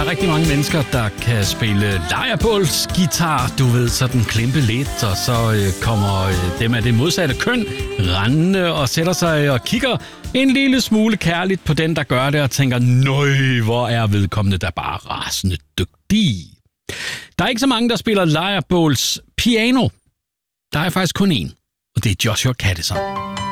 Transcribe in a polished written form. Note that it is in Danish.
er rigtig mange mennesker, der kan spille lejrebålsgitar, du ved, så den klimpe lidt, og så kommer dem af det modsatte køn rendende og sætter sig og kigger en lille smule kærligt på den, der gør det, og tænker, nøj, hvor er vedkommende der bare rasende dygtig. Der er ikke så mange, der spiller lejrebåls piano. Der er faktisk kun én, og det er Joshua Kadison.